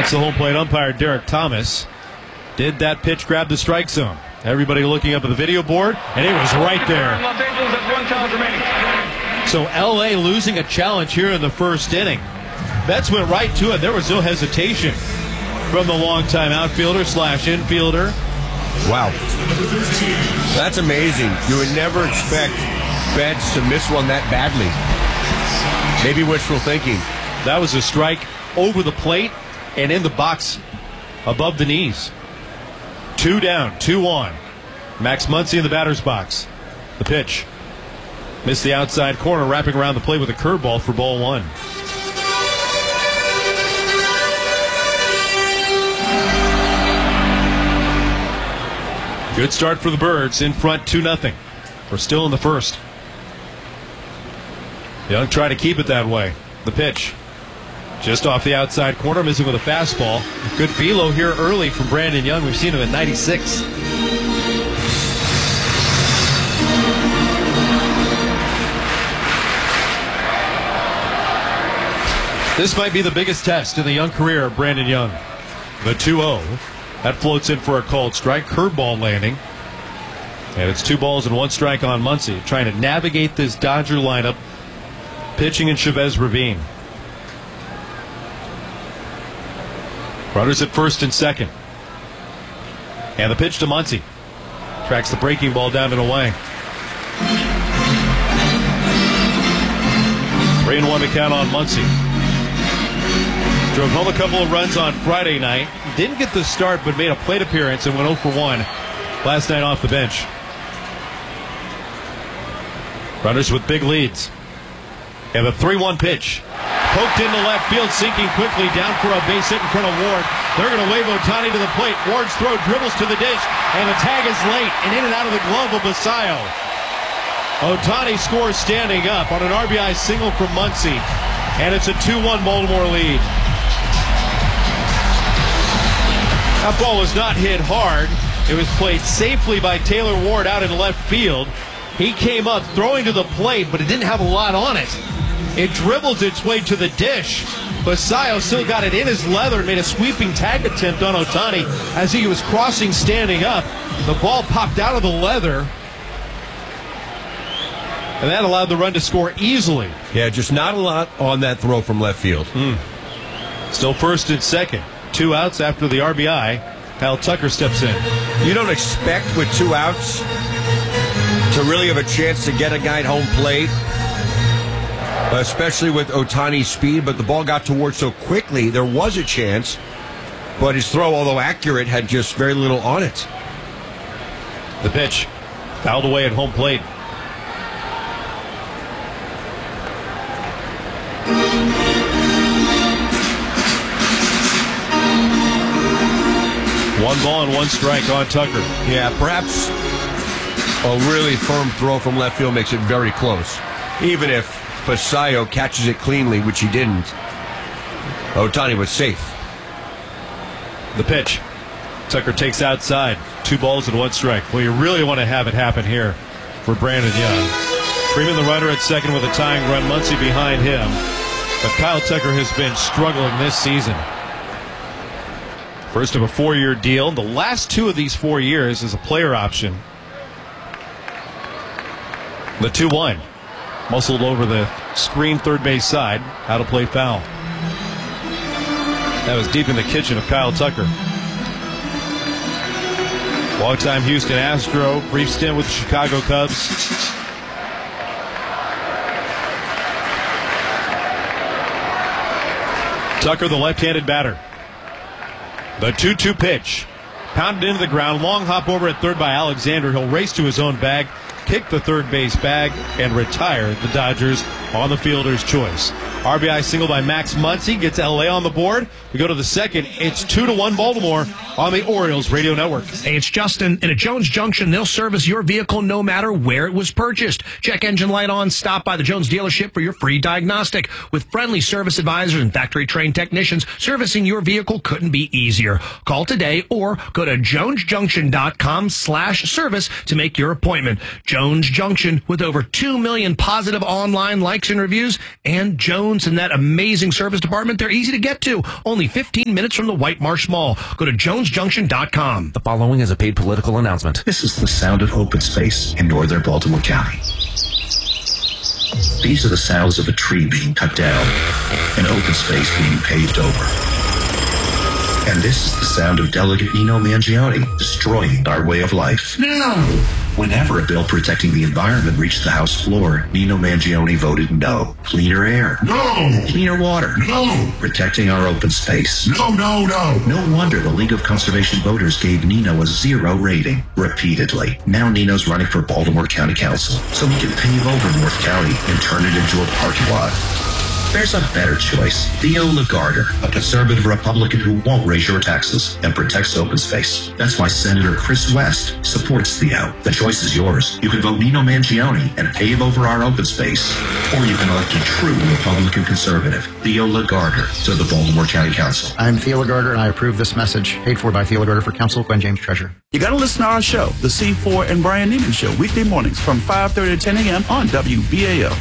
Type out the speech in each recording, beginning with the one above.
That's the home plate umpire, Derek Thomas. Did that pitch grab the strike zone? Everybody looking up at the video board, and it was right there. Los Angeles at 1 count remaining. So L.A. losing a challenge here in the first inning. Mets went right to it. There was no hesitation from the longtime outfielder slash infielder. Wow. That's amazing. You would never expect Betts to miss one that badly. Maybe wishful thinking. That was a strike over the plate and in the box above the knees. 2 down, 2 on. Max Muncy in the batter's box. The pitch. Missed the outside corner, wrapping around the plate with a curveball for ball 1. Good start for the Birds, in front 2-0. We're still in the first. Young trying to keep it that way. The pitch. Just off the outside corner, missing with a fastball. Good velo here early from Brandon Young. We've seen him at 96. This might be the biggest test in the Young career of Brandon Young. The 2-0. That floats in for a called strike. Curveball landing. And it's 2 balls and 1 strike on Muncy. Trying to navigate this Dodger lineup. Pitching in Chavez Ravine. Runners at first and second. And the pitch to Muncy. Tracks the breaking ball down and away. 3-1 to count on Muncy. Drove home a couple of runs on Friday night. Didn't get the start, but made a plate appearance and went 0 for 1 last night off the bench. Runners with big leads. And the 3-1 pitch. Poked into left field, sinking quickly down for a base hit in front of Ward. They're going to wave Ohtani to the plate. Ward's throw dribbles to the dish, and the tag is late and in and out of the glove of Basayo. Ohtani scores standing up on an RBI single from Muncy, and it's a 2-1 Baltimore lead. That ball was not hit hard. It was played safely by Taylor Ward out in left field. He came up throwing to the plate, but it didn't have a lot on it. It dribbled its way to the dish. Basayo still got it in his leather and made a sweeping tag attempt on Ohtani as he was crossing standing up. The ball popped out of the leather, and that allowed the run to score easily. Yeah, just not a lot on that throw from left field. Still first and second. 2 outs after the RBI. Kyle Tucker steps in. You don't expect with 2 outs to really have a chance to get a guy at home plate, especially with Ohtani's speed, but the ball got towards so quickly, there was a chance, but his throw, although accurate, had just very little on it. The pitch, fouled away at home plate. One ball and 1 strike on Tucker. Yeah, perhaps a really firm throw from left field makes it very close. Even if Basayo catches it cleanly, which he didn't, Ohtani was safe. The pitch. Tucker takes outside. 2 balls and 1 strike. Well, you really want to have it happen here for Brandon Young. Freeman, the runner at second with a tying run. Muncy behind him. But Kyle Tucker has been struggling this season. First of a 4-year deal. The last 2 of these 4 years is a player option. The 2-1. Muscled over the screen third base side. Out of play foul. That was deep in the kitchen of Kyle Tucker. Longtime Houston Astro. Brief stint with the Chicago Cubs. Tucker, the left-handed batter. The 2-2 pitch. Pounded into the ground. Long hop over at third by Alexander. He'll race to his own bag, kick the third base bag, and retire the Dodgers on the fielder's choice. RBI single by Max Muncy gets L.A. on the board. We go to the second. It's 2-1 Baltimore on the Orioles Radio Network. Hey, it's Justin. And at Jones Junction, they'll service your vehicle no matter where it was purchased. Check engine light on. Stop by the Jones dealership for your free diagnostic. With friendly service advisors and factory-trained technicians, servicing your vehicle couldn't be easier. Call today or go to jonesjunction.com/service to make your appointment. Jones Junction, with over 2 million positive online likes and reviews. And Jones and that amazing service department, they're easy to get to. Only 15 minutes from the White Marsh Mall. Go to jonesjunction.com. The following is a paid political announcement. This is the sound of open space in northern Baltimore County. These are the sounds of a tree being cut down and open space being paved over. And this is the sound of Delegate Nino Mangione destroying our way of life. No! Whenever a bill protecting the environment reached the House floor, Nino Mangione voted no. Cleaner air. No! Cleaner water. No! Protecting our open space. No, no, no! No wonder the League of Conservation Voters gave Nino a 0 rating repeatedly. Now Nino's running for Baltimore County Council, so he can pave over North County and turn it into a parking lot. There's a better choice. Theo Lagarder, a conservative Republican who won't raise your taxes and protects open space. That's why Senator Chris West supports Theo. The choice is yours. You can vote Nino Mangione and pave over our open space, or you can elect a true Republican conservative, Theo Lagarder, to the Baltimore County Council. I'm Theo Lagarder, and I approve this message. Paid for by Theo Lagarder for Council, Gwen James, Treasurer. You got to listen to our show, The C4 and Brian Neiman Show, weekday mornings from 5:30 to 10 a.m. on WBAL.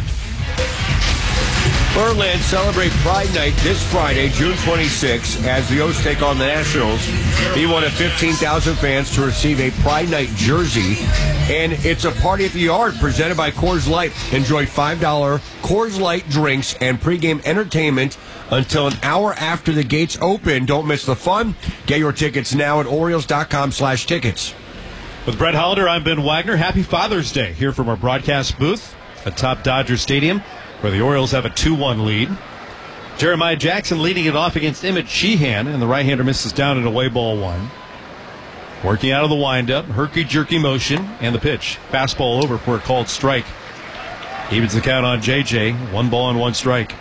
Birdland celebrate Pride Night this Friday, June 26, as the O's take on the Nationals. Be one of 15,000 fans to receive a Pride Night jersey. And it's a party at the Yard presented by Coors Light. Enjoy $5 Coors Light drinks and pregame entertainment until an hour after the gates open. Don't miss the fun. Get your tickets now at Orioles.com/tickets. With Brett Hollander, I'm Ben Wagner. Happy Father's Day here from our broadcast booth atop Dodger Stadium, where the Orioles have a 2-1 lead. Jeremiah Jackson leading it off against Emmett Sheehan, and the right-hander misses down and away, ball one. Working out of the windup, herky-jerky motion, and the pitch. Fastball over for a called strike. Evens the count on JJ. 1 ball and 1 strike.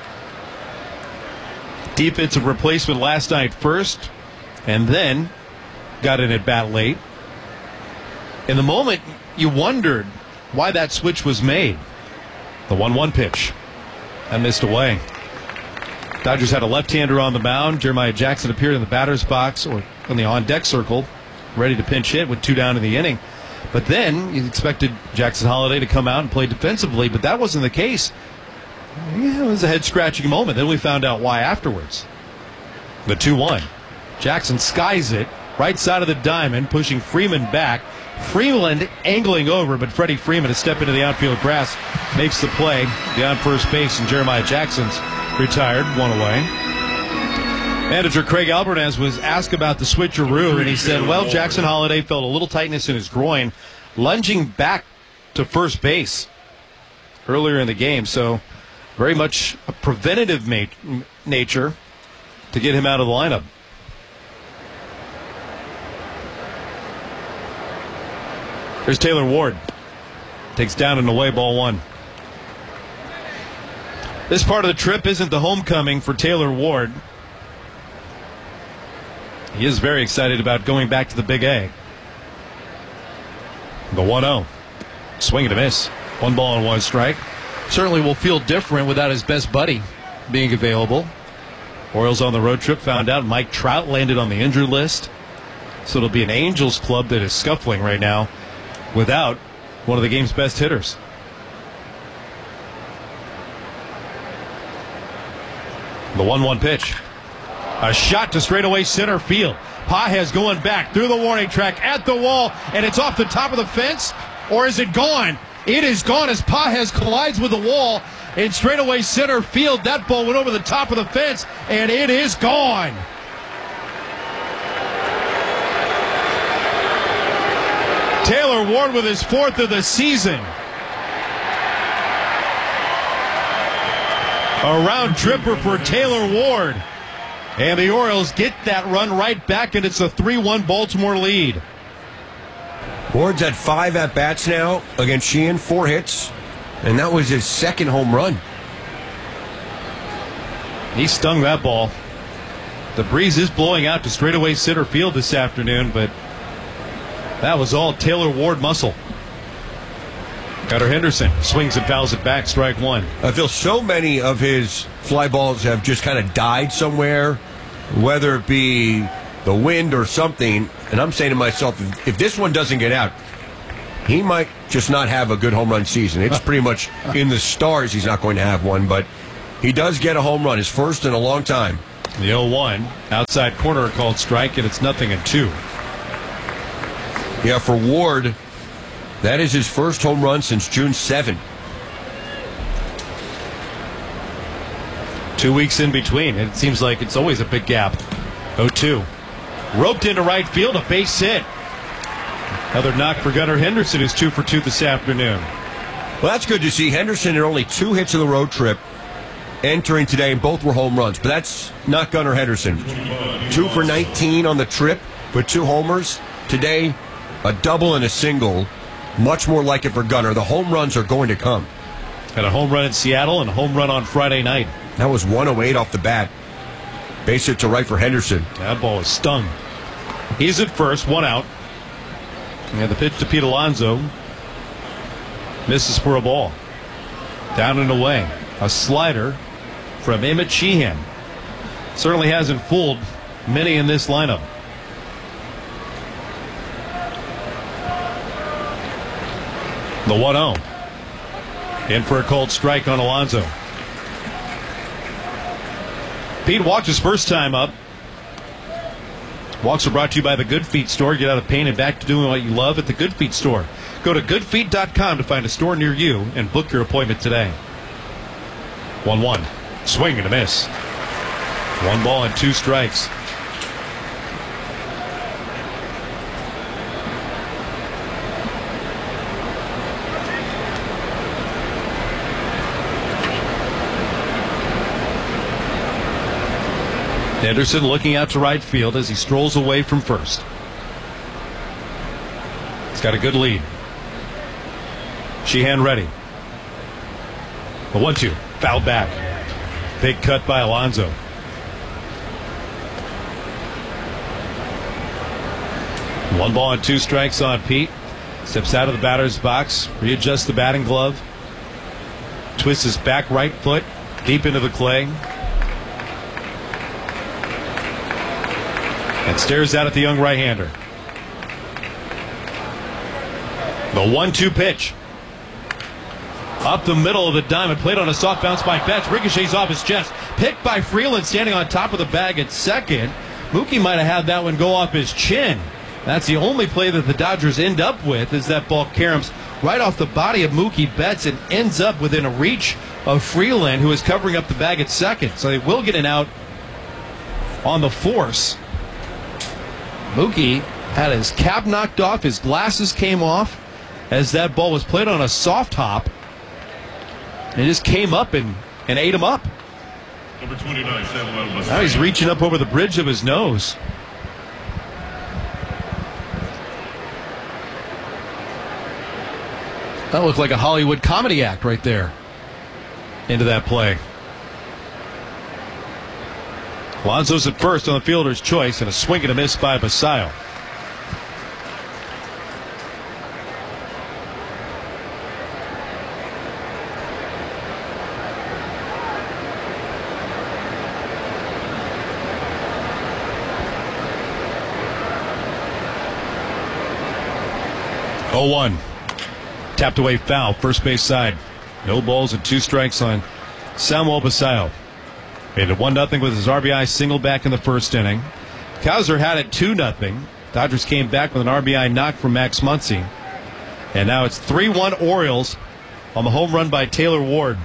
Defensive replacement last night first, and then got an at-bat late. In the moment, you wondered why that switch was made. The 1-1 pitch. And missed away. Dodgers had a left-hander on the mound. Jeremiah Jackson appeared in the batter's box or in the on-deck circle, ready to pinch hit with 2 down in the inning. But then you expected Jackson Holliday to come out and play defensively, but that wasn't the case. Yeah, it was a head-scratching moment. Then we found out why afterwards. The 2-1. Jackson skies it, right side of the diamond, pushing Freeman back. Freeland angling over, but Freddie Freeman, a step into the outfield grass, makes the play beyond first base, and Jeremiah Jackson's retired, 1 away. Manager Craig Alvarez was asked about the switcheroo, and he said, well, Jackson Holliday felt a little tightness in his groin, lunging back to first base earlier in the game, so very much a preventative nature to get him out of the lineup. Here's Taylor Ward. Takes down and away, ball one. This part of the trip isn't the homecoming for Taylor Ward. He is very excited about going back to the Big A. The 1-0. Swing and a miss. 1 ball and 1 strike. Certainly will feel different without his best buddy being available. Orioles on the road trip found out Mike Trout landed on the injured list. So it'll be an Angels club that is scuffling right now without one of the game's best hitters. The 1-1 pitch. A shot to straightaway center field. Pages going back through the warning track at the wall, and it's off the top of the fence, or is it gone? It is gone as Pages collides with the wall in straightaway center field. That ball went over the top of the fence, and it is gone. Taylor Ward with his 4th of the season. A round tripper for Taylor Ward. And the Orioles get that run right back, and it's a 3-1 Baltimore lead. Ward's had 5 at-bats now against Sheehan, 4 hits, and that was his 2nd home run. He stung that ball. The breeze is blowing out to straightaway center field this afternoon, but that was all Taylor Ward muscle. Gunnar Henderson swings and fouls it back, strike 1. I feel so many of his fly balls have just kind of died somewhere, whether it be the wind or something. And I'm saying to myself, if this one doesn't get out, He might just not have a good home run season. It's pretty much in the stars he's not going to have one, but he does get a home run, his first in a long time. The 0-1, outside corner called strike, and it's 0-2. Yeah, for Ward, that is his first home run since June 7. 2 weeks in between. It seems like it's always a big gap. 0-2. Roped into right field, a base hit. Another knock for Gunnar Henderson, who's 2 for 2 this afternoon. Well, that's good to see. Henderson had only 2 hits in the road trip entering today, and both were home runs. But that's not Gunnar Henderson. 2 for 19 on the trip with 2 homers. Today, a double and a single. Much more like it for Gunnar. The home runs are going to come. Had a home run in Seattle and a home run on Friday night. That was 108 off the bat. Base hit to right for Henderson. That ball is stung. He's at first, 1 out. And the pitch to Pete Alonso. Misses for a ball. Down and away. A slider from Emmett Sheehan. Certainly hasn't fooled many in this lineup. The 1-0. In for a cold strike on Alonso. Pete walked his first time up. Walks are brought to you by the Good Feet store. Get out of pain and back to doing what you love at the Good Feet store. Go to goodfeet.com to find a store near you and book your appointment today. 1-1. Swing and a miss. 1 ball and 2 strikes. Henderson looking out to right field as he strolls away from first. He's got a good lead. Sheehan ready. The 1-2. Fouled back. Big cut by Alonso. One ball and 2 strikes on Pete. Steps out of the batter's box. Readjusts the batting glove. Twists his back right foot deep into the clay. And stares out at the young right-hander. The 1-2 pitch. Up the middle of the diamond. Played on a soft bounce by Betts. Ricochets off his chest. Picked by Freeland standing on top of the bag at second. Mookie might have had that one go off his chin. That's the only play that the Dodgers end up with, is that ball caroms right off the body of Mookie Betts and ends up within a reach of Freeland, who is covering up the bag at second. So they will get an out on the force. Mookie had his cap knocked off, his glasses came off as that ball was played on a soft hop. It just came up and ate him up. Number 29, Samuel. Now he's reaching up over the bridge of his nose. That looked like a Hollywood comedy act right there. Into that play. Alonso's at first on the fielder's choice, and a swing and a miss by Basayo. Oh, 1. Tapped away foul, first base side. No balls and 2 strikes on Samuel Basayo. Made it 1-0 with his RBI single back in the first inning. Kaiser had it 2-0. Dodgers came back with an RBI knock from Max Muncy. And now it's 3-1 Orioles on the home run by Taylor Ward.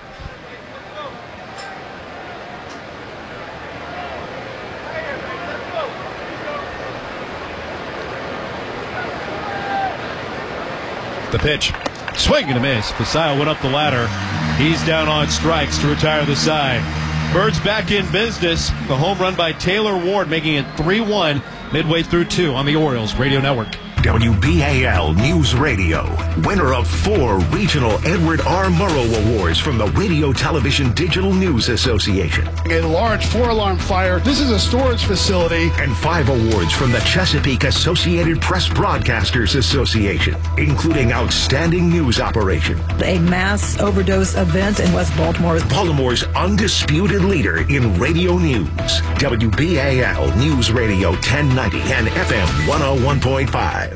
The pitch. Swing and a miss. Basayo went up the ladder. He's down on strikes to retire the side. Birds back in business. The home run by Taylor Ward, making it 3-1 midway through 2 on the Orioles Radio Network. WBAL News Radio, winner of 4 regional Edward R. Murrow Awards from the Radio Television Digital News Association. A large 4-alarm fire. This is a storage facility. And 5 awards from the Chesapeake Associated Press Broadcasters Association, including Outstanding News Operation. A mass overdose event in West Baltimore. Baltimore's undisputed leader in radio news. WBAL News Radio 1090 and FM 101.5.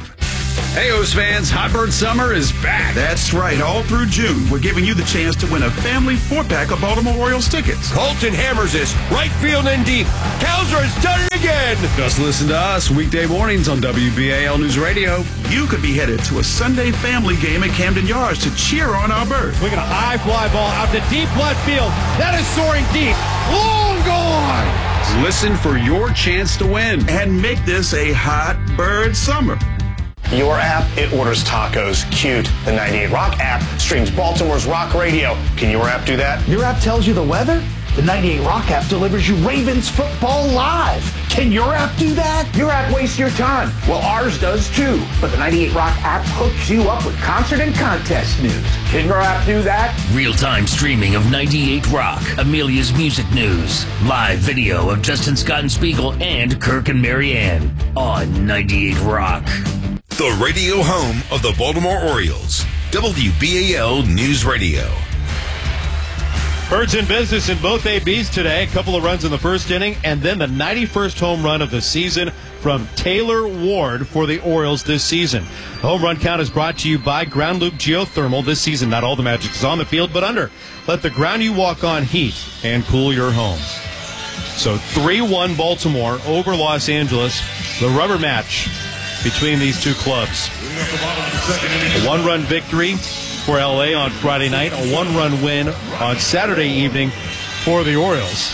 Hey, O's fans, Hot Bird Summer is back. That's right. All through June, we're giving you the chance to win a family 4-pack of Baltimore Orioles tickets. Colton hammers this. Right field and deep. Kowser has done it again. Just listen to us weekday mornings on WBAL News Radio. You could be headed to a Sunday family game at Camden Yards to cheer on our birds. We're going to high fly ball out to deep left field. That is soaring deep. Long gone. Listen for your chance to win. And make this a Hot Bird Summer. Your app, it orders tacos. Cute. The 98 Rock app streams Baltimore's rock radio. Can your app do that? Your app tells you the weather? The 98 Rock app delivers you Ravens football live. Can your app do that? Your app wastes your time. Well, ours does too. But the 98 Rock app hooks you up with concert and contest news. Can your app do that? Real-time streaming of 98 Rock, Amelia's music news, live video of Justin Scott and Spiegel and Kirk and Marianne on 98 Rock. The radio home of the Baltimore Orioles, WBAL News Radio. Birds in business in both ABs today. A couple of runs in the first inning, and then the 91st home run of the season from Taylor Ward for the Orioles this season. The home run count is brought to you by Ground Loop Geothermal. This season, not all the magic is on the field, but under. Let the ground you walk on heat and cool your home. So 3-1 Baltimore over Los Angeles. The rubber match between these two clubs. A one-run victory for LA on Friday night, a one-run win on Saturday evening for the Orioles.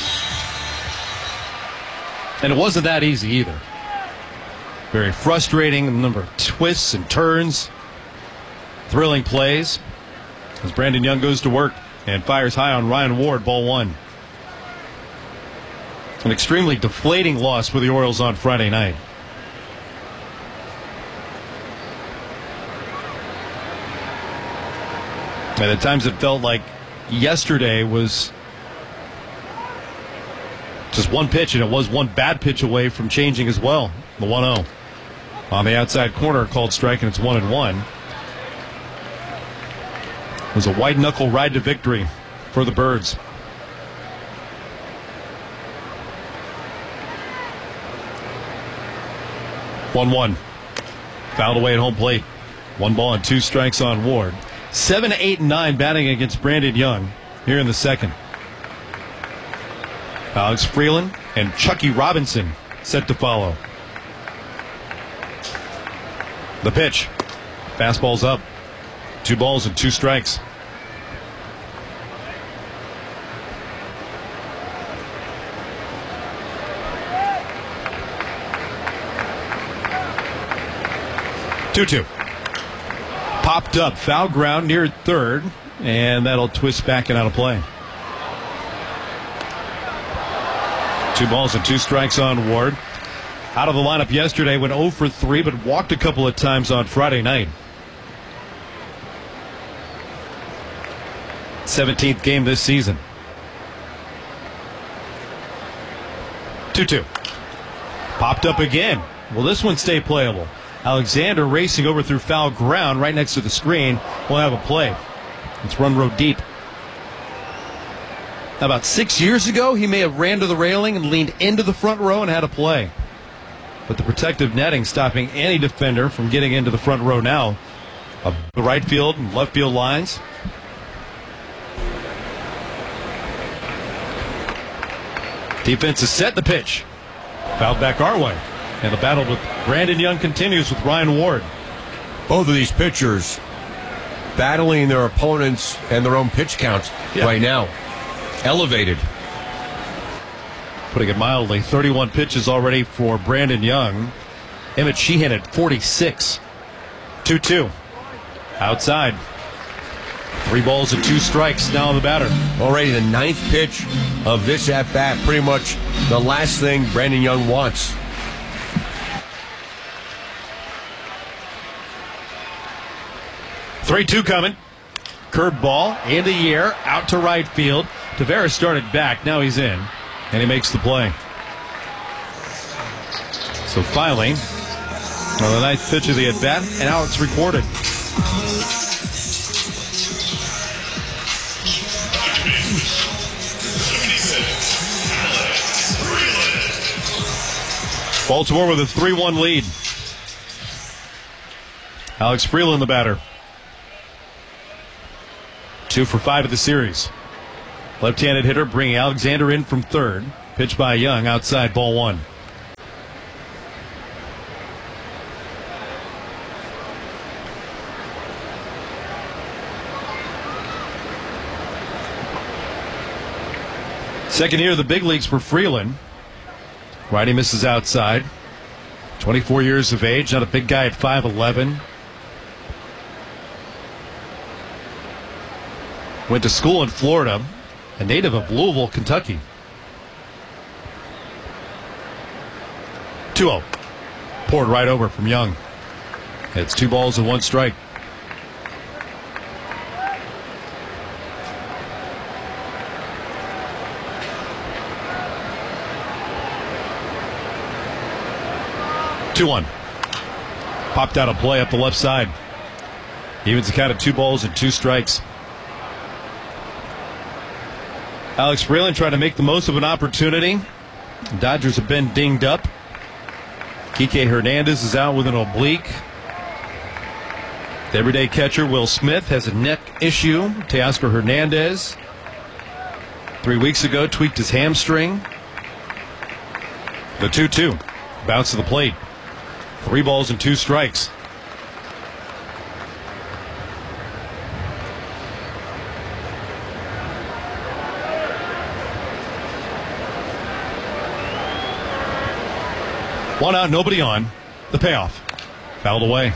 And it wasn't that easy either. Very frustrating, a number of twists and turns, thrilling plays as Brandon Young goes to work and fires high on Ryan Ward, ball one. An extremely deflating loss for the Orioles on Friday night. And at times it felt like yesterday was just one pitch, and it was one bad pitch away from changing as well. The 1-0 on the outside corner, called strike, and it's 1-1. It was a white knuckle ride to victory for the Birds. One. Fouled away at home plate. 1 ball and 2 strikes on Ward. 7, 8, and 9 batting against Brandon Young here in the second. Alex Freeland and Chucky Robinson set to follow. The pitch. Fastball's up. 2 balls and 2 strikes. Two. Popped up, foul ground near third, and that'll twist back and out of play. 2 balls and 2 strikes on Ward. Out of the lineup yesterday, went 0 for 3, but walked a couple of times on Friday night. 17th game this season. 2-2. Popped up again. Will this one stay playable? Alexander racing over through foul ground right next to the screen. We'll have a play. It's run row deep. About 6 years ago, he may have ran to the railing and leaned into the front row and had a play. But the protective netting stopping any defender from getting into the front row now. The right field and left field lines. Defense is set. The pitch. Fouled back our way. And the battle with Brandon Young continues with Ryan Ward. Both of these pitchers battling their opponents and their own pitch counts right now. Elevated. Putting it mildly, 31 pitches already for Brandon Young. Emmett Sheehan at 46. 2-2. Outside. 3 balls and 2 strikes now on the batter. Already the 9th pitch of this at-bat. Pretty much the last thing Brandon Young wants. Three-two coming. Curveball in the air, out to right field. Tavares started back. Now he's in, and he makes the play. So finally, on the 9th pitch of the at-bat, and now it's recorded. Baltimore with a 3-1 lead. Alex Freeland, the batter. 2 for 5 of the series. Left-handed hitter bringing Alexander in from third. Pitch by Young, outside, ball 1. Second year of the big leagues for Freeland. Righty misses outside. 24 years of age, not a big guy at 5'11". Went to school in Florida, a native of Louisville, Kentucky. 2-0. Poured right over from Young. It's 2 balls and 1 strike. Popped out a play up the left side. Evens the count at 2 balls and 2 strikes. Alex Freeland trying to make the most of an opportunity. The Dodgers have been dinged up. Kike Hernandez is out with an oblique. The everyday catcher Will Smith has a neck issue. Teoscar Hernandez, 3 weeks ago, tweaked his hamstring. The 2-2. Bounce to the plate. 3 balls and 2 strikes. One out, nobody on. The payoff. Fouled away.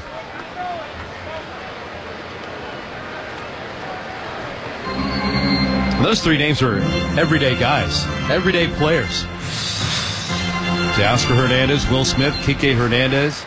Those 3 names are everyday guys, everyday players. Teoscar Hernandez, Will Smith, Kike Hernandez.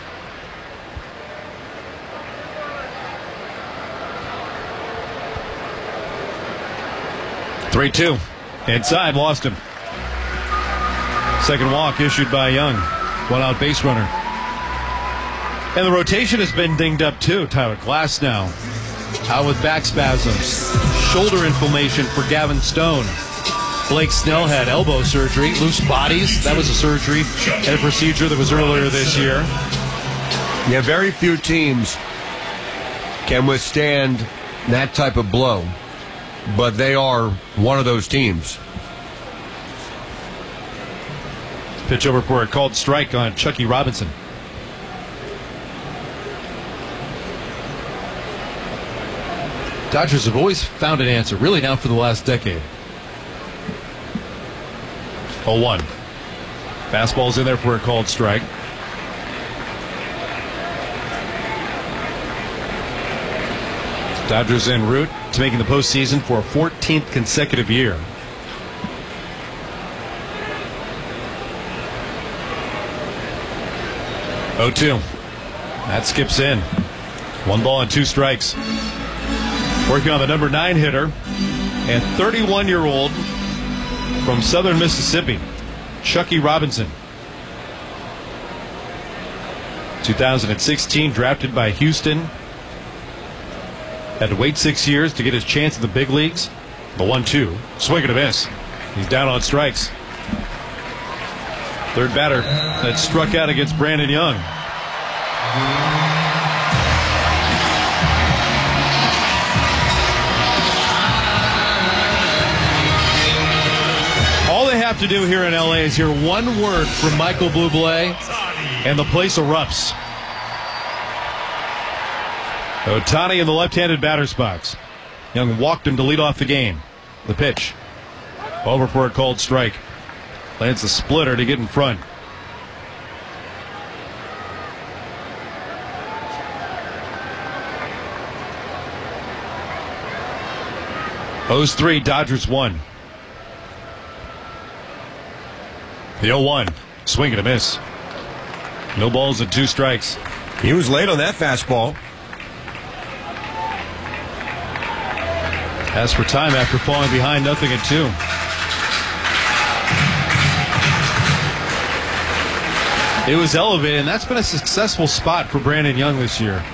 Three-two. Inside, lost him. Second walk issued by Young. 1 out base runner. And the rotation has been dinged up too. Tyler Glasnow out with back spasms. Shoulder inflammation for Gavin Stone. Blake Snell had elbow surgery. Loose bodies, that was a surgery and a procedure that was earlier this year. Yeah, very few teams can withstand that type of blow, but they are one of those teams. Pitch over for a called strike on Chucky Robinson. Dodgers have always found an answer, really now for the last decade. 0-1. Fastball's in there for a called strike. Dodgers en route to making the postseason for a 14th consecutive year. Oh, 2. That skips in. 1 ball and 2 strikes. Working on the number 9 hitter and 31-year-old from Southern Mississippi, Chucky Robinson. 2016, drafted by Houston. Had to wait 6 years to get his chance in the big leagues. The 1-2. Swing and a miss. He's down on strikes. Third batter that struck out against Brandon Young. All they have to do here in LA is hear one word from Michael Bublé, and the place erupts. Ohtani in the left-handed batter's box. Young walked him to lead off the game. The pitch. Over for a called strike. Lands a splitter to get in front. O's 3, Dodgers 1. The 0-1. Swing and a miss. No balls and 2 strikes. He was late on that fastball. As for time after falling behind 0-2. It was elevated, and that's been a successful spot for Brandon Young this year.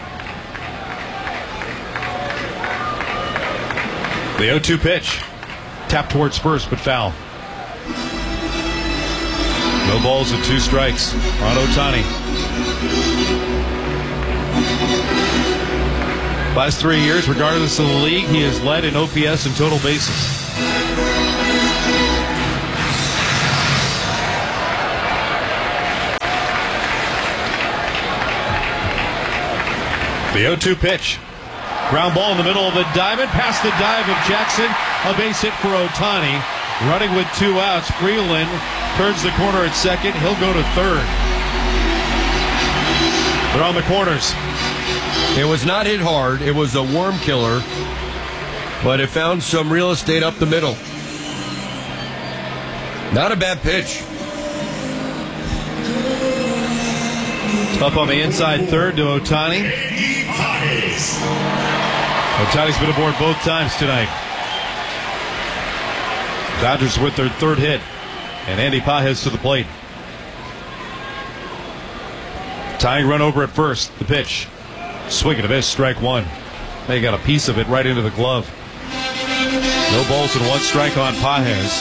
The 0-2 pitch. Tapped towards first, but foul. No balls and 2 strikes on Ohtani. Last 3 years, regardless of the league, he has led in OPS and total bases. The 0-2 pitch. Ground ball in the middle of the diamond, past the dive of Jackson. A base hit for Ohtani. Running with 2 outs, Freeland turns the corner at second. He'll go to third. They're on the corners. It was not hit hard. It was a worm killer, but it found some real estate up the middle. Not a bad pitch. Up on the inside third to Ohtani. Ohtani's been aboard both times tonight. Dodgers with their third hit. And Andy Pages to the plate. Tying run over at first. The pitch. Swing and a miss. Strike one. They got a piece of it right into the glove. No balls and 1 strike on Pages.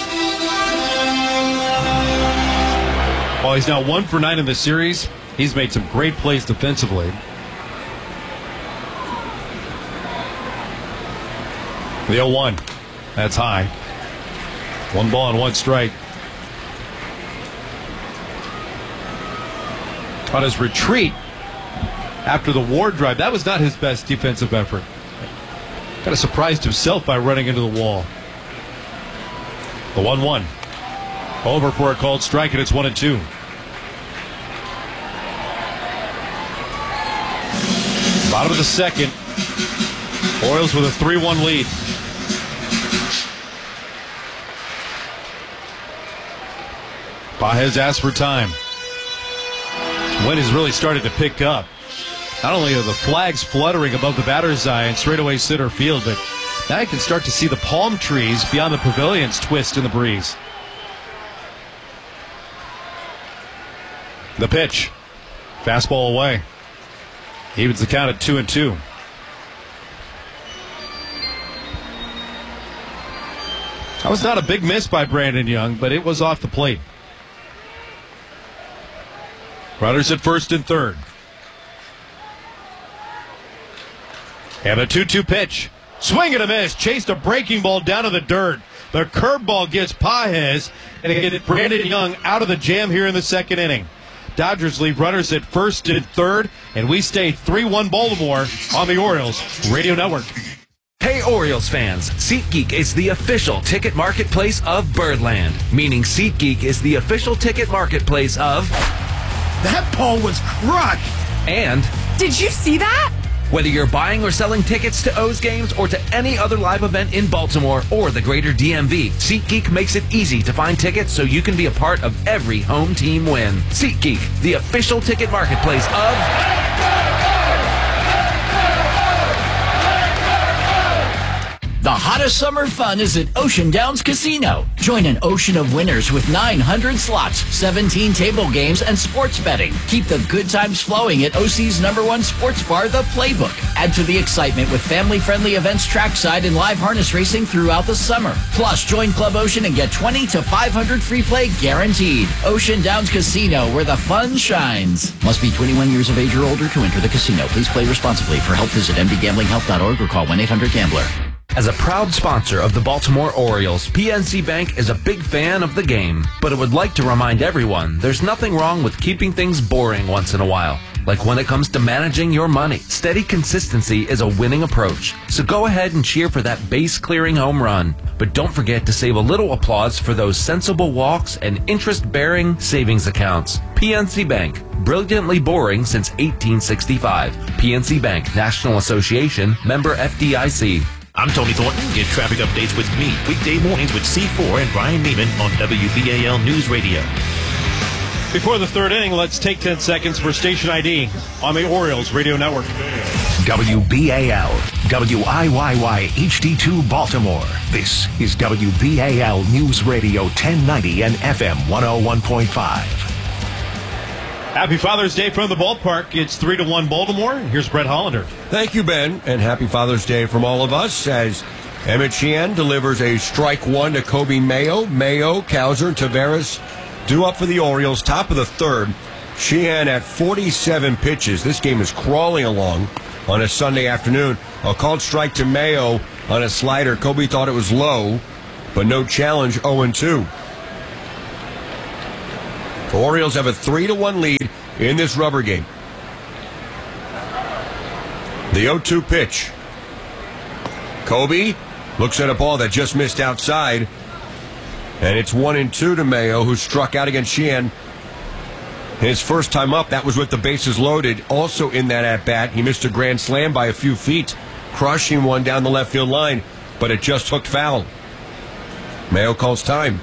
While he's now 1 for 9 in the series, he's made some great plays defensively. The 0-1. That's high. 1 ball and 1 strike. On his retreat after the Ward drive, that was not his best defensive effort. Kind of surprised himself by running into the wall. The 1-1. Over for a called strike, and it's 1-2. Bottom of the second. Orioles with a 3-1 lead. Pages asked for time. Wind has really started to pick up. Not only are the flags fluttering above the batter's eye in straightaway center field, but now you can start to see the palm trees beyond the pavilions twist in the breeze. The pitch. Fastball away. Evens the count at 2-2. That was not a big miss by Brandon Young, but it was off the plate. Runners at first and third. And a 2-2 pitch. Swing and a miss. Chased a breaking ball down to the dirt. The curveball gets Pages, and it gets Brandon Young out of the jam here in the second inning. Dodgers leave runners at first and third, and we stay 3-1 Baltimore on the Orioles Radio Network. Hey Orioles fans, SeatGeek is the official ticket marketplace of Birdland, meaning SeatGeek is the official ticket marketplace of... That ball was crushed! And... Did you see that? Whether you're buying or selling tickets to O's games or to any other live event in Baltimore or the greater DMV, SeatGeek makes it easy to find tickets so you can be a part of every home team win. SeatGeek, the official ticket marketplace of... The hottest summer fun is at Ocean Downs Casino. Join an ocean of winners with 900 slots, 17 table games, and sports betting. Keep the good times flowing at OC's #1 sports bar, The Playbook. Add to the excitement with family-friendly events trackside and live harness racing throughout the summer. Plus, join Club Ocean and get 20 to 500 free play guaranteed. Ocean Downs Casino, where the fun shines. Must be 21 years of age or older to enter the casino. Please play responsibly. For help, visit mdgamblinghelp.org or call 1-800-GAMBLER. As a proud sponsor of the Baltimore Orioles, PNC Bank is a big fan of the game, but it would like to remind everyone there's nothing wrong with keeping things boring once in a while. Like when it comes to managing your money, steady consistency is a winning approach. So go ahead and cheer for that base-clearing home run. But don't forget to save a little applause for those sensible walks and interest-bearing savings accounts. PNC Bank, brilliantly boring since 1865. PNC Bank, National Association, member FDIC. I'm Tony Thornton. Get traffic updates with me weekday mornings with C4 and Brian Neiman on WBAL News Radio. Before the third inning, let's take 10 seconds for station ID on the Orioles Radio Network. WBAL, WIYY HD2 Baltimore. This is WBAL News Radio 1090 and FM 101.5. Happy Father's Day from the ballpark. It's 3-1 Baltimore. Here's Brett Hollander. Thank you, Ben, and happy Father's Day from all of us as Emmett Sheehan delivers a strike one to Kobe Mayo. Mayo, Cowser, and Taveras due up for the Orioles. Top of the third. Sheehan at 47 pitches. This game is crawling along on a Sunday afternoon. A called strike to Mayo on a slider. Kobe thought it was low, but no challenge, 0-2. The Orioles have a 3-1 lead in this rubber game. The 0-2 pitch. Kobe looks at a ball that just missed outside, and it's 1-2 to Mayo, who struck out against Sheehan. His first time up, that was with the bases loaded. Also in that at-bat, he missed a grand slam by a few feet, crushing one down the left field line, but it just hooked foul. Mayo calls time.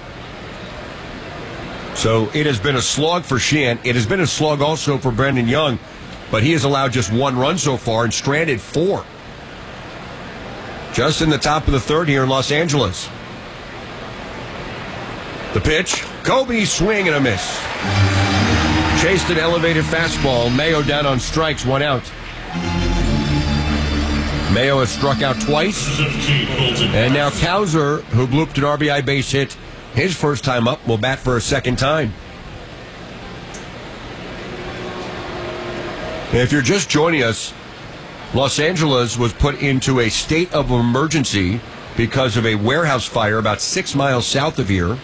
So it has been a slog for Sheehan. It has been a slog also for Brendan Young, but he has allowed just 1 run so far and stranded 4. Just in the top of the third here in Los Angeles. The pitch, Kobe swing and a miss. Chased an elevated fastball. Mayo down on strikes, 1 out. Mayo has struck out twice. And now Cowser, who blooped an RBI base hit his first time up, will bat for a second time. If you're just joining us, Los Angeles was put into a state of emergency because of a warehouse fire about 6 miles south of here.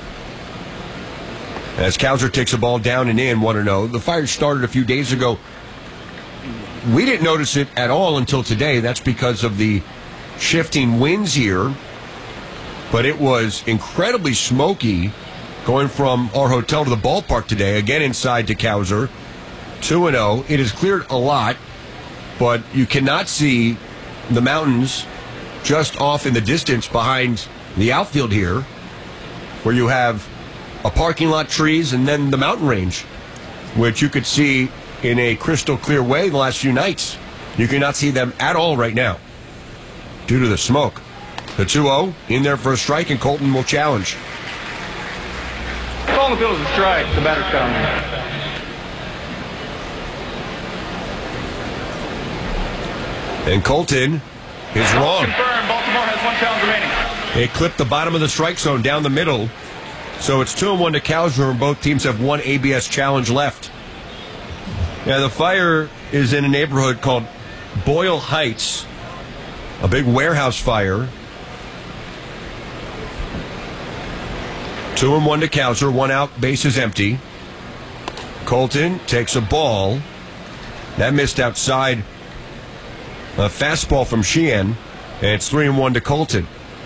As Cowser takes a ball down and in, 1-0. The fire started a few days ago. We didn't notice it at all until today. That's because of the shifting winds here. But it was incredibly smoky going from our hotel to the ballpark today. Again inside to Cowser. 2-0. It has cleared a lot, but you cannot see the mountains just off in the distance behind the outfield here, where you have a parking lot, trees, and then the mountain range, which you could see in a crystal clear way the last few nights. You cannot see them at all right now due to the smoke. The 2-0 in there for a strike, and Colton will challenge. Call the bill as a strike. The batter's coming. And Colton is wrong. Confirmed. Baltimore has 1 challenge remaining. It clipped the bottom of the strike zone down the middle. So it's 2-1 to Cowser, and both teams have 1 ABS challenge left. Yeah, the fire is in a neighborhood called Boyle Heights, a big warehouse fire. 2-1 to Cowser, 1 out, base is empty. Colton takes a ball. That missed outside. A fastball from Sheehan, and it's 3-1 to Colton.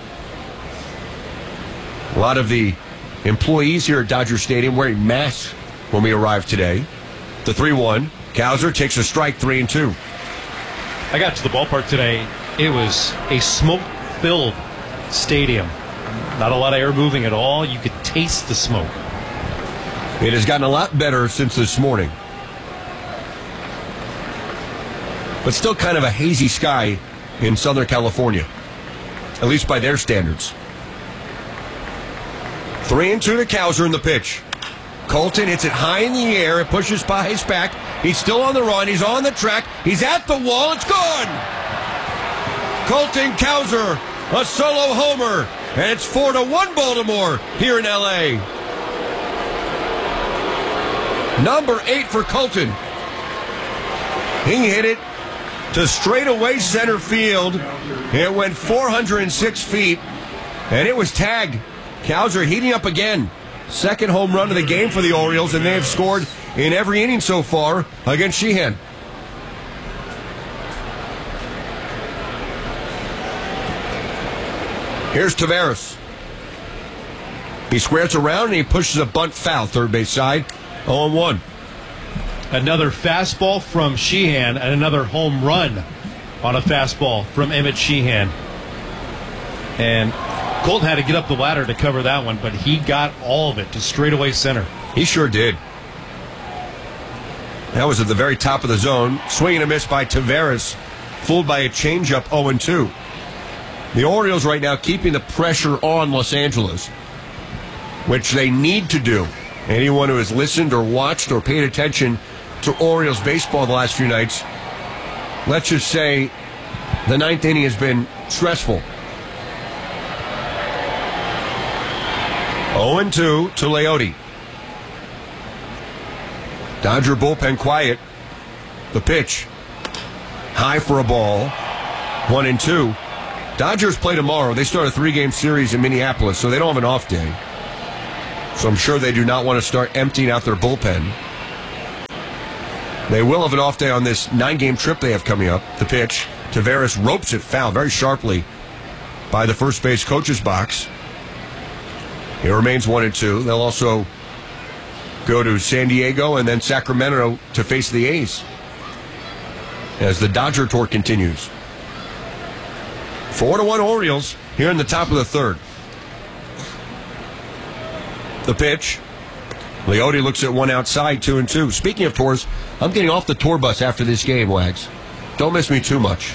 A lot of the employees here at Dodger Stadium wearing masks when we arrived today. The 3-1. Cowser takes a strike, 3-2. I got to the ballpark today. It was a smoke-filled stadium. Not a lot of air moving at all. You could taste the smoke. It has gotten a lot better since this morning. But still kind of a hazy sky in Southern California, at least by their standards. 3-2 to Cowser in the pitch. Colton hits it high in the air. It pushes by his back. He's still on the run. He's on the track. He's at the wall. It's gone. Colton Cowser, a solo homer. And it's 4-1 Baltimore here in L.A. Number 8 for Colton. He hit it to straightaway center field. It went 406 feet, and it was tagged. Cowser heating up again. Second home run of the game for the Orioles, and they have scored in every inning so far against Sheehan. Here's Taveras. He squares around and he pushes a bunt foul, third base side, 0-1. Another fastball from Sheehan and another home run on a fastball from Emmett Sheehan. And Colton had to get up the ladder to cover that one, but he got all of it to straightaway center. He sure did. That was at the very top of the zone. Swing and a miss by Taveras, fooled by a changeup, 0-2. The Orioles right now keeping the pressure on Los Angeles, which they need to do. Anyone who has listened or watched or paid attention to Orioles baseball the last few nights, let's just say the ninth inning has been stressful. 0-2 to Leote. Dodger bullpen quiet. The pitch. High for a ball. 1-2. Dodgers play tomorrow. They start a 3-game series in Minneapolis, so they don't have an off day. So I'm sure they do not want to start emptying out their bullpen. They will have an off day on this 9-game trip they have coming up. The pitch. Taveras ropes it foul very sharply by the first base coach's box. It remains 1-2. They'll also go to San Diego and then Sacramento to face the A's as the Dodger tour continues. 4-1 Orioles here in the top of the third. The pitch. Leote looks at one outside, 2-2. Speaking of tours, I'm getting off the tour bus after this game, Wags. Don't miss me too much.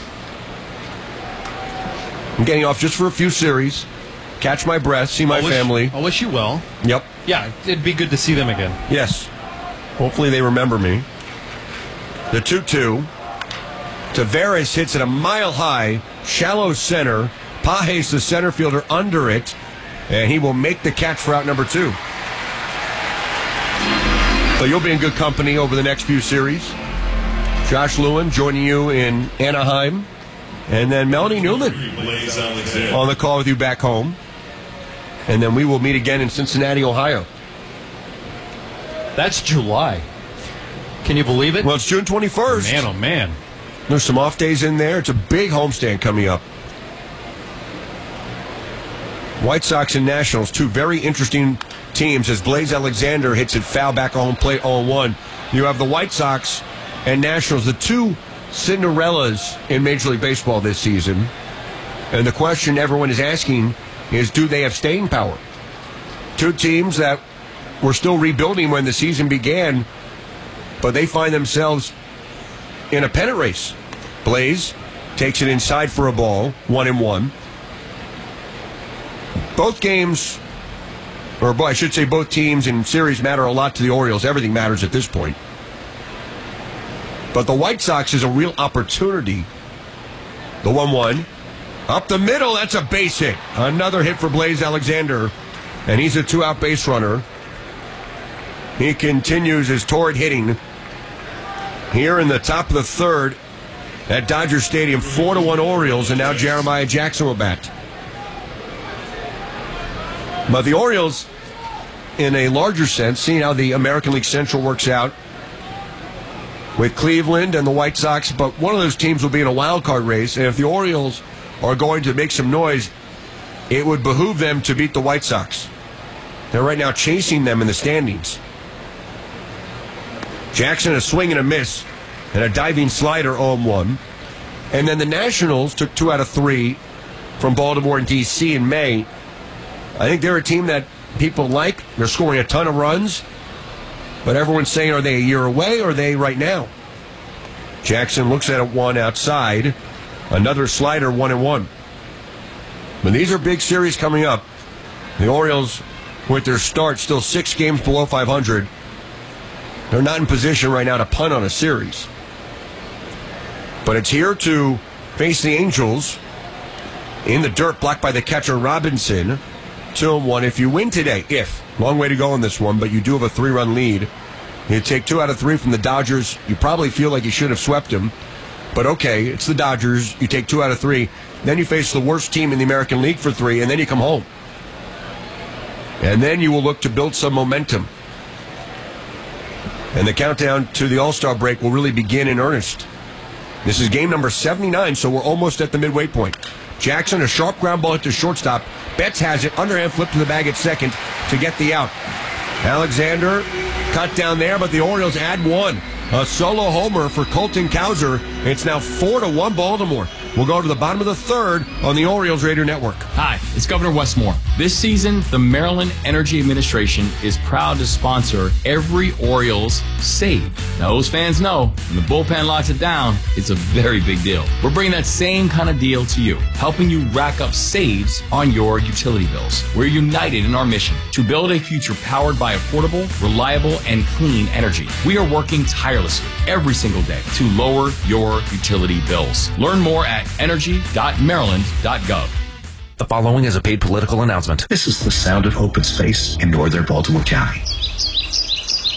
I'm getting off just for a few series, catch my breath, see my family. I wish you well. Yep. Yeah, it'd be good to see them again. Yes. Hopefully they remember me. The 2-2. Taveras hits it a mile high, shallow center. Pages, the center fielder, under it, and he will make the catch for out number 2. So you'll be in good company over the next few series. Josh Lewin joining you in Anaheim. And then Melanie Newman on the call with you back home. And then we will meet again in Cincinnati, Ohio. That's July. Can you believe it? Well, it's June 21st. Man, oh man. There's some off days in there. It's a big homestand coming up. White Sox and Nationals, two very interesting teams as Blaze Alexander hits it foul back on home plate 0-1. You have the White Sox and Nationals, the two Cinderellas in Major League Baseball this season. And the question everyone is asking is, do they have staying power? Two teams that were still rebuilding when the season began, but they find themselves in a pennant race. Blaze takes it inside for a ball, 1-1. Both games, or I should say both teams in series matter a lot to the Orioles. Everything matters at this point. But the White Sox is a real opportunity. The 1-1. Up the middle, that's a base hit. Another hit for Blaze Alexander. And he's a 2-out base runner. He continues his torrid hitting here in the top of the third at Dodger Stadium. 4-1 Orioles, and now Jeremiah Jackson will bat. But the Orioles, in a larger sense, seeing how the American League Central works out with Cleveland and the White Sox, but one of those teams will be in a wild card race, and if the Orioles are going to make some noise, it would behoove them to beat the White Sox. They're right now chasing them in the standings. Jackson, a swing and a miss, and a diving slider, 0-1. And then the Nationals took 2 out of 3 from Baltimore and D.C. in May. I think they're a team that people like. They're scoring a ton of runs. But everyone's saying, are they a year away or are they right now? Jackson looks at it one outside. Another slider, 1-1. But these are big series coming up. The Orioles, with their start, still 6 games below 500. They're not in position right now to punt on a series. But it's here to face the Angels in the dirt, blocked by the catcher Robinson. 2-1. If you win today, long way to go on this one, but you do have a 3-run lead. You take 2 out of 3 from the Dodgers. You probably feel like you should have swept them. But okay, it's the Dodgers. You take 2 out of 3. Then you face the worst team in the American League for 3, and then you come home. And then you will look to build some momentum. And the countdown to the All-Star break will really begin in earnest. This is game number 79, so we're almost at the midway point. Jackson, a sharp ground ball to shortstop. Betts has it. Underhand flip to the bag at second to get the out. Alexander cut down there, but the Orioles add 1. A solo homer for Colton Cowser. It's now 4-1 Baltimore. We'll go to the bottom of the third on the Orioles Radio Network. Hi, it's Governor Wes Moore. This season, the Maryland Energy Administration is proud to sponsor every Orioles save. Now, those fans know when the bullpen locks it down, it's a very big deal. We're bringing that same kind of deal to you, helping you rack up saves on your utility bills. We're united in our mission to build a future powered by affordable, reliable, and clean energy. We are working tirelessly every single day to lower your utility bills. Learn more at energy.maryland.gov. The following is a paid political announcement. This is the sound of open space in northern Baltimore County.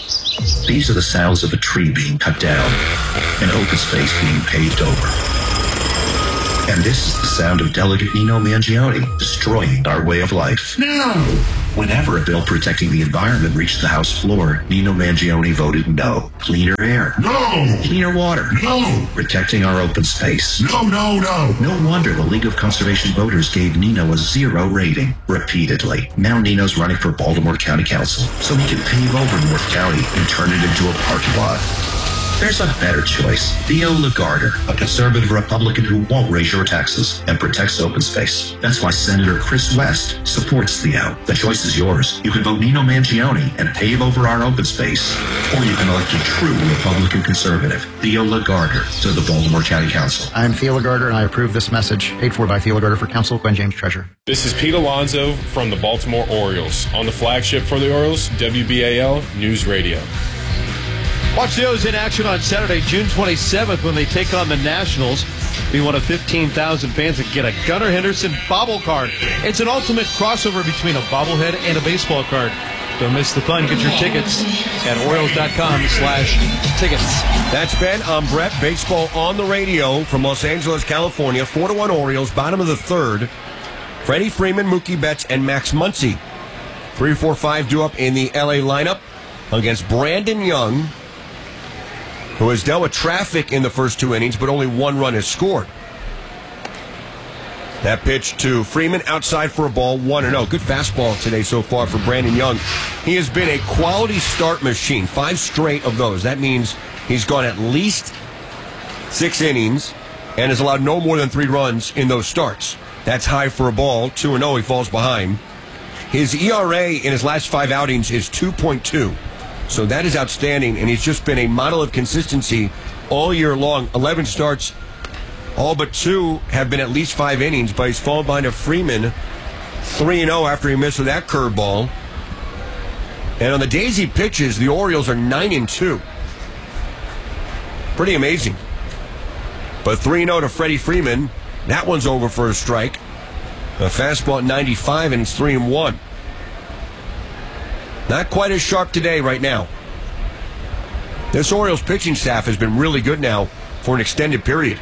These are the sounds of a tree being cut down, an open space being paved over. And this is the sound of Delegate Nino Mangione destroying our way of life. No! Whenever a bill protecting the environment reached the House floor, Nino Mangione voted no. Cleaner air. No! Cleaner water. No! Protecting our open space. No, no, no! No wonder the League of Conservation voters gave Nino a 0 rating repeatedly. Now Nino's running for Baltimore County Council so he can pave over North County and turn it into a parking lot. There's a better choice. Theo Lagarder, a conservative Republican who won't raise your taxes and protects open space. That's why Senator Chris West supports Theo. The choice is yours. You can vote Nino Mangione and pave over our open space, or you can elect a true Republican conservative, Theo Lagarder, to the Baltimore County Council. I'm Theo Lagarder, and I approve this message. Paid for by Theo Lagarder for Council, Glenn James, Treasurer. This is Pete Alonso from the Baltimore Orioles on the flagship for the Orioles, WBAL News Radio. Watch the O's in action on Saturday, June 27th, when they take on the Nationals. Be one of 15,000 fans that get a Gunnar Henderson bobble card. It's an ultimate crossover between a bobblehead and a baseball card. Don't miss the fun. Get your tickets at Orioles.com/tickets. That's Ben. I'm Brett. Baseball on the radio from Los Angeles, California. 4-1 Orioles, bottom of the third. Freddie Freeman, Mookie Betts, and Max Muncy. 3, 4, 5 due up in the LA lineup against Brandon Young, who has dealt with traffic in the first 2 innings, but only 1 run is scored. That pitch to Freeman outside for a ball, 1-0. Good fastball today so far for Brandon Young. He has been a quality start machine, 5 straight of those. That means he's gone at least 6 innings and has allowed no more than 3 runs in those starts. That's high for a ball, 2-0, he falls behind. His ERA in his last 5 outings is 2.2. So that is outstanding, and he's just been a model of consistency all year long. 11 starts, all but 2 have been at least 5 innings, but he's fallen behind a Freeman 3-0 after he missed with that curveball. And on the days he pitches, the Orioles are 9-2. Pretty amazing. But 3-0 to Freddie Freeman. That one's over for a strike. A fastball at 95, and it's 3-1. Not quite as sharp today right now. This Orioles pitching staff has been really good now for an extended period.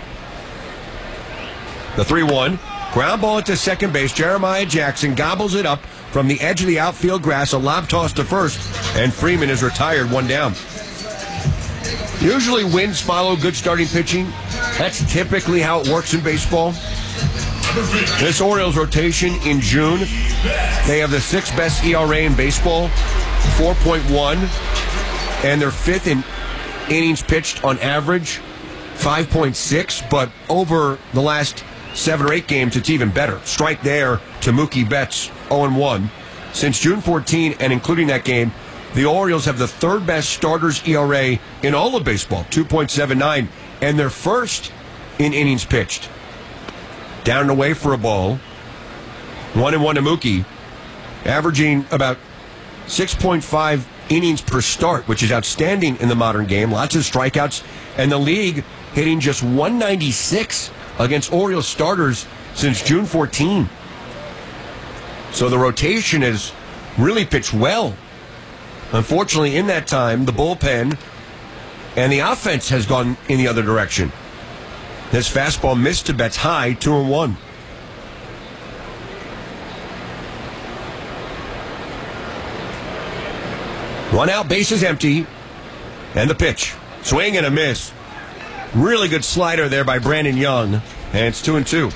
The 3-1. Ground ball into second base. Jeremiah Jackson gobbles it up from the edge of the outfield grass. A lob toss to first, and Freeman is retired, 1 down. Usually wins follow good starting pitching. That's typically how it works in baseball. This Orioles rotation in June, they have the 6th best ERA in baseball, 4.1, and they're 5th in innings pitched on average, 5.6, but over the last 7 or 8 games, it's even better. Strike there to Mookie Betts, 0-1. Since June 14, and including that game, the Orioles have the 3rd best starters ERA in all of baseball, 2.79, and they're 1st in innings pitched. Down and away for a ball. 1-1 to Mookie, averaging about 6.5 innings per start, which is outstanding in the modern game. Lots of strikeouts, and the league hitting just 196 against Orioles starters since June 14. So the rotation has really pitched well. Unfortunately, in that time, the bullpen and the offense has gone in the other direction. This fastball missed to Betts high, 2-1. One out, bases empty, and the pitch. Swing and a miss. Really good slider there by Brandon Young, and it's 2-2.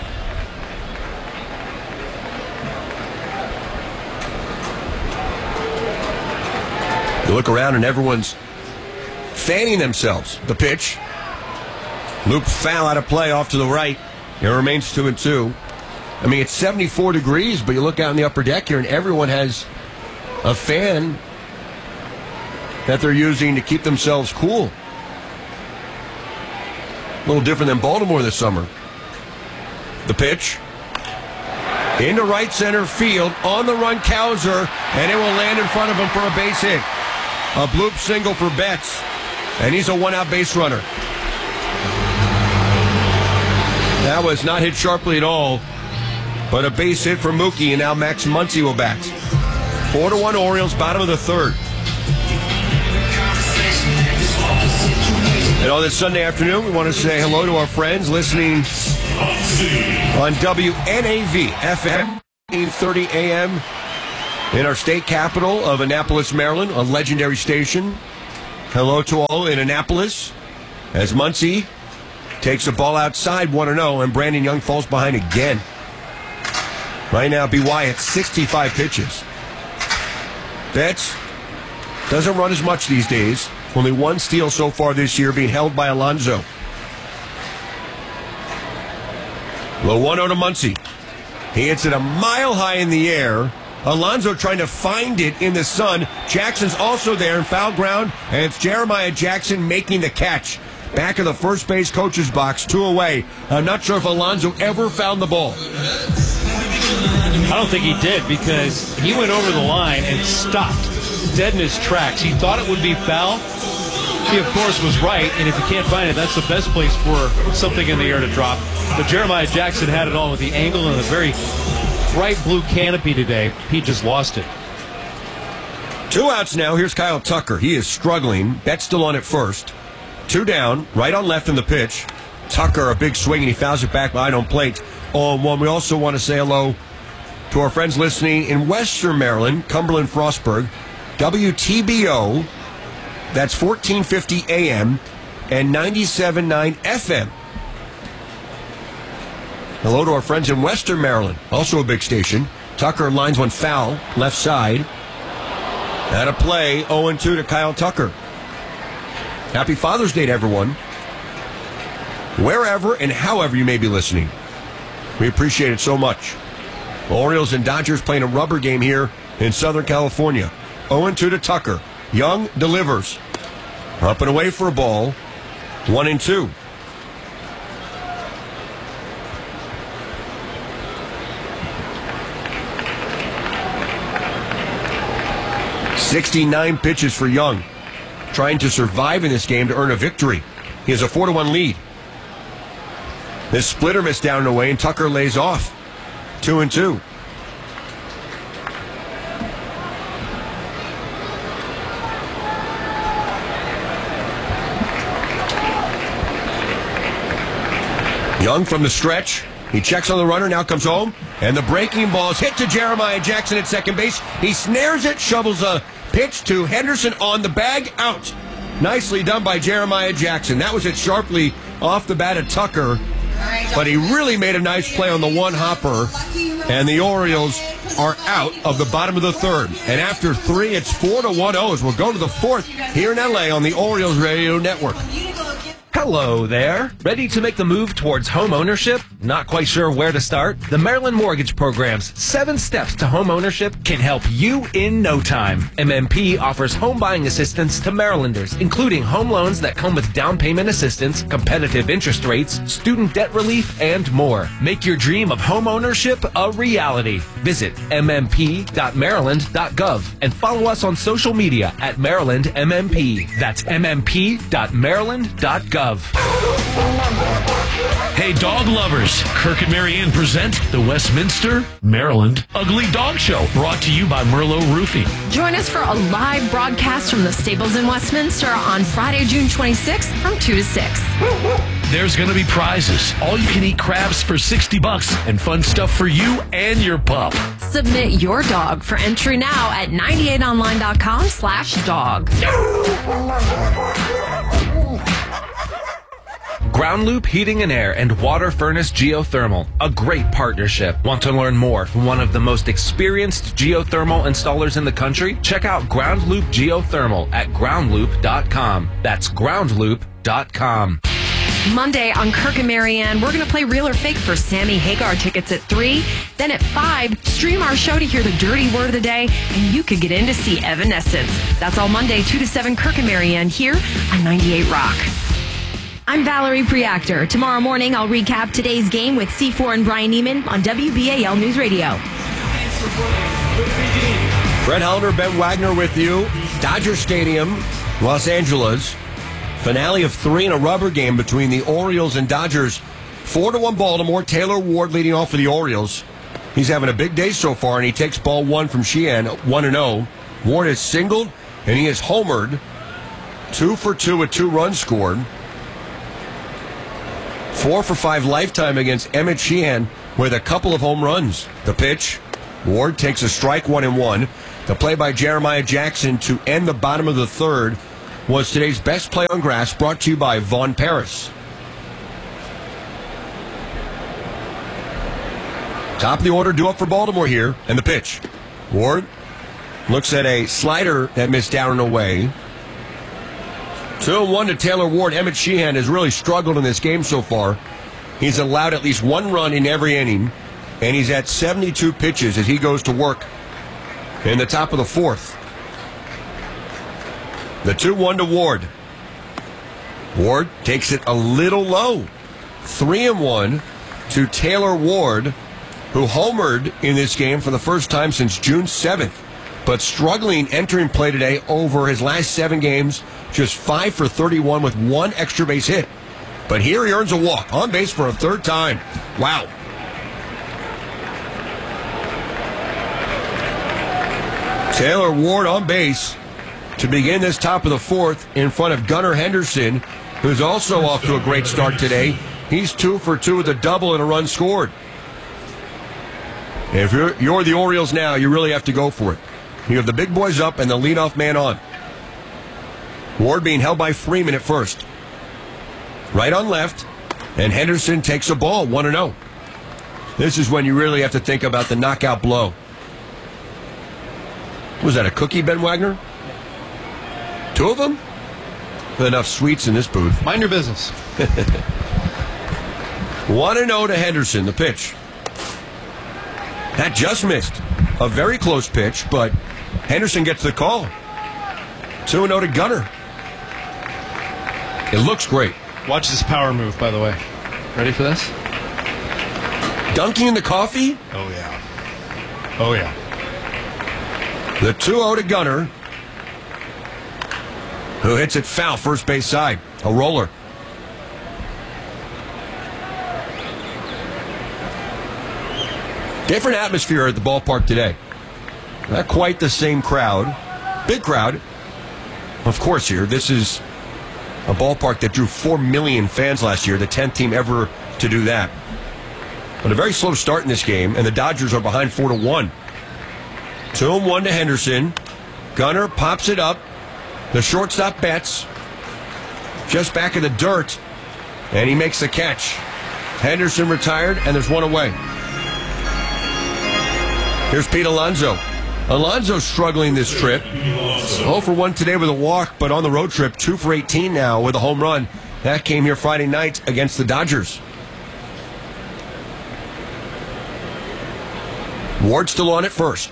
You look around and everyone's fanning themselves. The pitch. Loop foul out of play off to the right. It remains 2-2. I mean, it's 74 degrees, but you look out in the upper deck here and everyone has a fan that they're using to keep themselves cool. A little different than Baltimore this summer. The pitch. Into right center field. On the run, Cowser, and it will land in front of him for a base hit. A bloop single for Betts, and he's a 1-out base runner. That was not hit sharply at all, but a base hit for Mookie, and now Max Muncy will bat. 4-1 Orioles, bottom of the third. And on this Sunday afternoon, we want to say hello to our friends listening on WNAV FM, 8:30 a.m. in our state capital of Annapolis, Maryland, a legendary station. Hello to all in Annapolis as Muncie takes the ball outside 1-0, and Brandon Young falls behind again. Right now, BY at 65 pitches. Betts doesn't run as much these days. Only one steal so far this year, being held by Alonso. Low 1-0 to Muncie. He hits it a mile high in the air. Alonso trying to find it in the sun. Jackson's also there in foul ground, and it's Jeremiah Jackson making the catch. Back of the first base coach's box, 2 away. I'm not sure if Alonso ever found the ball. I don't think he did, because he went over the line and stopped dead in his tracks. He thought it would be foul. He, of course, was right, and if you can't find it, that's the best place for something in the air to drop. But Jeremiah Jackson had it all with the angle and the very bright blue canopy today. He just lost it. 2 outs now. Here's Kyle Tucker. He is struggling. Betts still on at first. 2 down, right on left in the pitch. Tucker, a big swing, and he fouls it back behind home plate. 0-1. We also want to say hello to our friends listening in Western Maryland, Cumberland, Frostburg, WTBO, that's 1450 AM and 97.9 FM. Hello to our friends in Western Maryland, also a big station. Tucker lines one foul, left side. At a play, 0-2 to Kyle Tucker. Happy Father's Day to everyone, wherever and however you may be listening. We appreciate it so much. Orioles and Dodgers playing a rubber game here in Southern California. 0-2 to Tucker. Young delivers. Up and away for a ball. 1-2. "69 pitches for Young. Trying to survive in this game to earn a victory. He has a 4-1 lead. This splitter missed down and away, and Tucker lays off. 2-2. Young from the stretch. He checks on the runner, now comes home, and the breaking ball is hit to Jeremiah Jackson at second base. He snares it, shovels a pitch to Henderson on the bag, out. Nicely done by Jeremiah Jackson. That was hit sharply off the bat at Tucker, but he really made a nice play on the one hopper, and the Orioles are out of the bottom of the third. And after 3, it's 4-1 as we'll go to the 4th here in LA on the Orioles Radio Network. Hello there. Ready to make the move towards home ownership? Not quite sure where to start? The Maryland Mortgage Program's 7 steps to home ownership can help you in no time. MMP offers home buying assistance to Marylanders, including home loans that come with down payment assistance, competitive interest rates, student debt relief, and more. Make your dream of home ownership a reality. Visit mmp.maryland.gov and follow us on social media at Maryland MMP. That's mmp.maryland.gov. Hey, dog lovers, Kirk and Marianne present the Westminster, Maryland Ugly Dog Show, brought to you by Merlot Roofing. Join us for a live broadcast from the stables in Westminster on Friday, June 26th from 2 to 6. There's going to be prizes, all-you-can-eat crabs for $60, and fun stuff for you and your pup. Submit your dog for entry now at 98online.com/dog. Ground Loop Heating and Air and Water Furnace Geothermal, a great partnership. Want to learn more from one of the most experienced geothermal installers in the country? Check out Ground Loop Geothermal at groundloop.com. That's groundloop.com. Monday on Kirk and Marianne, we're going to play Real or Fake for Sammy Hagar tickets at 3. Then at 5, stream our show to hear the dirty word of the day, and you could get in to see Evanescence. That's all Monday, 2 to 7, Kirk and Marianne here on 98 Rock. I'm Valerie Preactor. Tomorrow morning, I'll recap today's game with C4 and Brian Neiman on WBAL News Radio. Brett Hollander, Ben Wagner with you. Dodger Stadium, Los Angeles. Finale of 3 in a rubber game between the Orioles and Dodgers. 4-1 Baltimore. Taylor Ward leading off for the Orioles. He's having a big day so far, and he takes ball 1 from Sheehan, 1-0. Ward has singled, and he has homered. 2 for 2 with 2 runs scored. 4 for 5 lifetime against Emmett Sheehan with a couple of home runs. The pitch, Ward takes a strike, 1-1. The play by Jeremiah Jackson to end the bottom of the third was today's best play on grass, brought to you by Vaughn Paris. Top of the order due up for Baltimore here, and the pitch. Ward looks at a slider that missed down and away. 2-1 to Taylor Ward. Emmett Sheehan has really struggled in this game so far. He's allowed at least one run in every inning, and he's at 72 pitches as he goes to work in the top of the fourth. The 2-1 to Ward. Ward takes it a little low. 3-1 to Taylor Ward, who homered in this game for the first time since June 7th, but struggling entering play today over his last 7 games, just 5 for 31 with 1 extra base hit. But here he earns a walk, on base for a third time. Wow. Taylor Ward on base to begin this top of the fourth in front of Gunnar Henderson, who's also off to a great start today. He's 2 for 2 with a double and a run scored. If you're the Orioles now, you really have to go for it. You have the big boys up and the leadoff man on. Ward being held by Freeman at first. Right on left, and Henderson takes a ball, 1-0. This is when you really have to think about the knockout blow. Was that a cookie, Ben Wagner? 2 of them? Enough sweets in this booth. Mind your business. 1-0 to Henderson, the pitch. That just missed. A very close pitch, but Henderson gets the call. 2-0 to Gunnar. It looks great. Watch this power move, by the way. Ready for this? Dunking in the coffee? Oh, yeah. Oh, yeah. The 2-0 to Gunnar, who hits it foul first base side. A roller. Different atmosphere at the ballpark today. Not quite the same crowd. Big crowd. Of course here, this is a ballpark that drew 4 million fans last year, the 10th team ever to do that. But a very slow start in this game, and the Dodgers are behind 4-1. 2-1 to Henderson. Gunnar pops it up. The shortstop bets. Just back in the dirt. And he makes the catch. Henderson retired, and there's one away. Here's Pete Alonso. Alonso struggling this trip. 0 for 1 today with a walk, but on the road trip, 2 for 18 now with a home run. That came here Friday night against the Dodgers. Ward still on at first.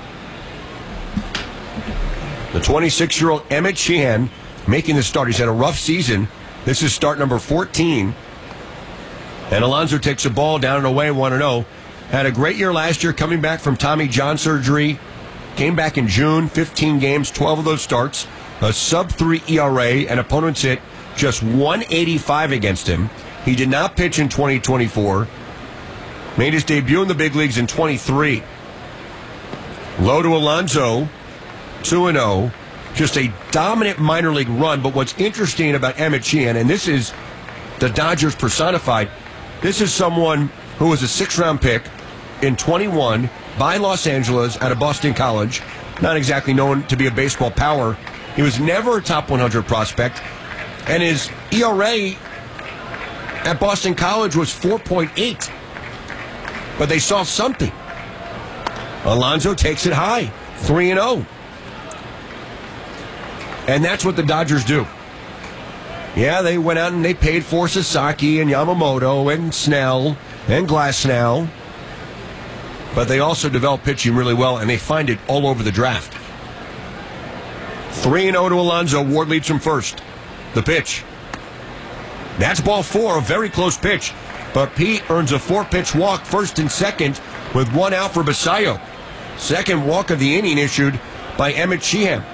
The 26-year-old Emmett Sheehan making the start. He's had a rough season. This is start number 14. And Alonso takes a ball down and away, 1-0. Had a great year last year coming back from Tommy John surgery. Came back in June, 15 games, 12 of those starts. A sub-3 ERA, and opponents hit just 185 against him. He did not pitch in 2024. Made his debut in the big leagues in 23. Low to Alonso, 2-0. Just a dominant minor league run. But what's interesting about Emmett Sheehan, and this is the Dodgers personified, this is someone who was a 6th-round pick in 21 by Los Angeles out of Boston College. Not exactly known to be a baseball power. He was never a top 100 prospect. And his ERA at Boston College was 4.8. But they saw something. Alonso takes it high, 3-0. And that's what the Dodgers do. Yeah, they went out and they paid for Sasaki and Yamamoto and Snell and Glasnow. But they also develop pitching really well, and they find it all over the draft. 3-0 to Alonso. Ward leads from first. The pitch. That's ball 4, a very close pitch. But Pete earns a 4-pitch walk, first and second, with 1 out for Basayo. Second walk of the inning issued by Emmett Sheehan.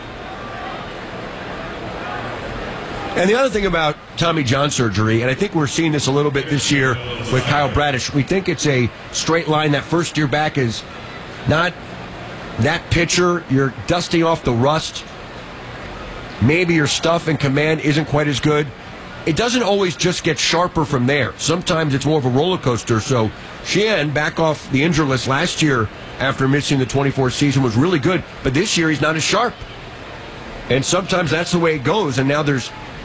And the other thing about Tommy John surgery, and I think we're seeing this a little bit this year with Kyle Bradish, we think it's a straight line. That first year back is not that pitcher. You're dusting off the rust. Maybe your stuff and command isn't quite as good. it doesn't always just get sharper from there. Sometimes it's more of a roller coaster. So Sheehan, back off the injury list last year after missing the 24 season, was really good. But this year he's not as sharp. And sometimes that's the way it goes. And now there's